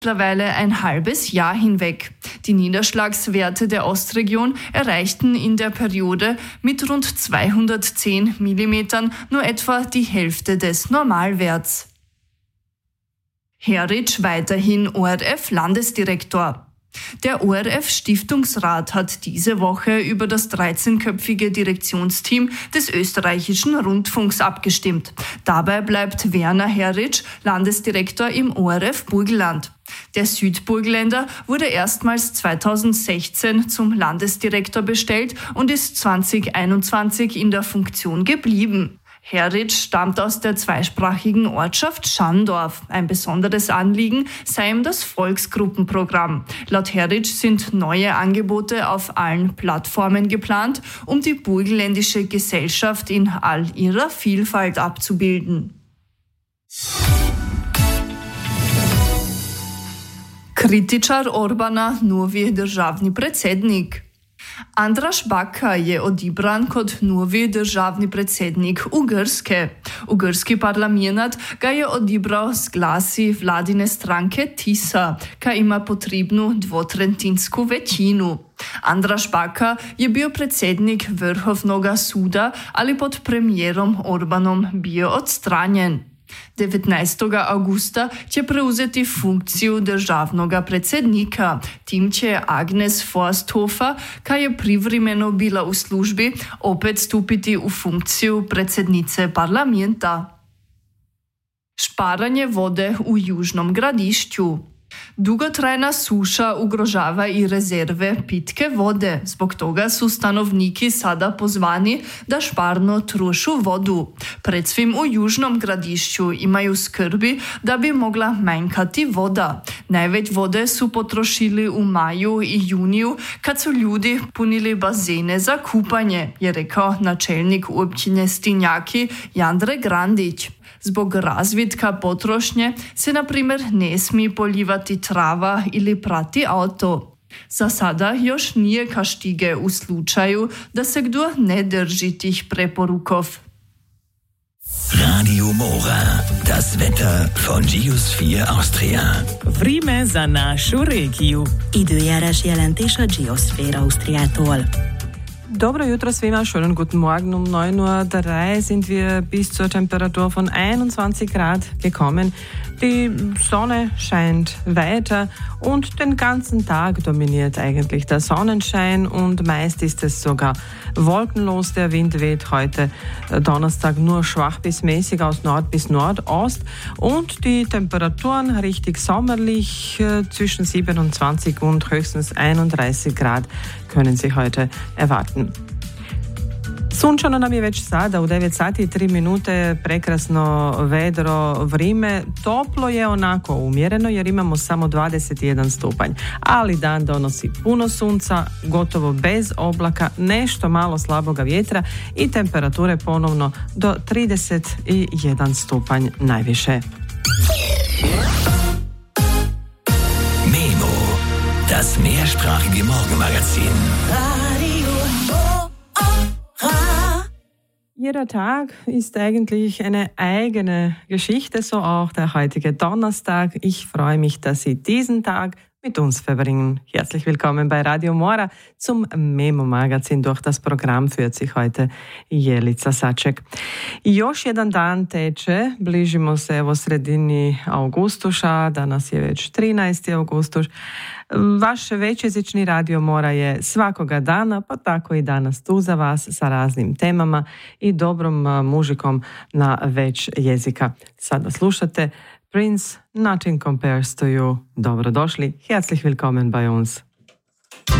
mittlerweile ein halbes Jahr hinweg. Die Niederschlagswerte der Ostregion erreichten in der Periode mit rund 210 mm nur etwa die Hälfte des Normalwerts. Heric weiterhin ORF-Landesdirektor. Der ORF-Stiftungsrat hat diese Woche über das 13-köpfige Direktionsteam des österreichischen Rundfunks abgestimmt. Dabei bleibt Werner Heric Landesdirektor im ORF Burgenland. Der Südburgenländer wurde erstmals 2016 zum Landesdirektor bestellt und ist 2021 in der Funktion geblieben. Heric stammt aus der zweisprachigen Ortschaft Schandorf. Ein besonderes Anliegen sei ihm das Volksgruppenprogramm. Laut Heric sind neue Angebote auf allen Plattformen geplant, um die burgenländische Gesellschaft in all ihrer Vielfalt abzubilden. Kritičar Orbana novi državni predsednik. Andraž Baka je odibran kot novi državni predsednik Ugrske. Ugrski parlament ga je odibral z glasi vladine stranke TISA, ki ima potrebno dvotretjinsko večino. Andraž Baka je bil predsednik Vrhovnoga suda ali pod premijerom Orbanom bil odstranjen. 19. augusta će preuzeti funkciju državnoga predsednika, tim će Agnes Forsthofer, ki je privremeno bila v službi, opet stupiti v funkciju predsednice parlamenta. Šparanje vode v Južnom Gradišću. Dugotrajna suša ugrožava i rezerve pitke vode. Zbog toga su stanovniki sada pozvani da šparno trošu vodu. Predvsem u Južnom Gradišću imaju skrbi da bi mogla manjkati voda. Največ vode su potrošili u maju i juniju kad su ljudi punili bazene za kupanje, je rekao načelnik općine Stinjaki Jandre Grandić. Zbog razvitka potrošnje se, na primjer, ne smije poljivati trava ili prati auto. Za sada još nije kaštige u slučaju da se kdo ne drži tih preporukov. Radio Mora, das Wetter von Geosphere Austria. Vreme za našu regiju. Időjárás jelentés a Geosphere Austriától. Dobro jutro svima, schönen guten Morgen. Um 9:03 Uhr sind wir bis zur Temperatur von 21 Grad gekommen. Die Sonne scheint weiter und den ganzen Tag dominiert eigentlich der Sonnenschein und meist ist es sogar wolkenlos. Der Wind weht heute Donnerstag nur schwach bis mäßig aus Nord bis Nordost und die Temperaturen richtig sommerlich zwischen 27 und höchstens 31 Grad können Sie heute erwarten. Sunčano nam je već sada u 9 sati i 3 minute, prekrasno vedro vrijeme, toplo je onako umjereno jer imamo samo 21 stupanj, ali dan donosi puno sunca, gotovo bez oblaka, nešto malo slaboga vjetra i temperature ponovno do 31 stupanj najviše. Memo, das mehrsprachige Morgenmagazin. Jeder Tag ist eigentlich eine eigene Geschichte, so auch der heutige Donnerstag. Ich freue mich, dass Sie diesen Tag mit uns verbringen. Herzlich willkommen bei Radio Mora zum Memo-Magazin. Durch das Programm führt sich heute Jelica Saček. Još jedan dan teče, bližimo se evo sredini augustuša, danas je već 13. augustuš. Vaš većjezični Radio Mora je svakoga dana, pa tako i danas tu za vas sa raznim temama i dobrom muzikom na već jezika. Sada slušate Prince, Nothing Compares to You. Dobrodošli, herzlich willkommen bei uns.